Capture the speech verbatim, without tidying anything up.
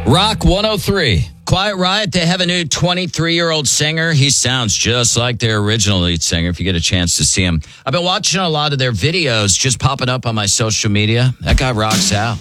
Rock one oh three. Quiet Riot, they have a new twenty-three-year-old singer. He sounds just like their original lead singer if you get a chance to see him. I've been watching a lot of their videos just popping up on my social media. That guy rocks out.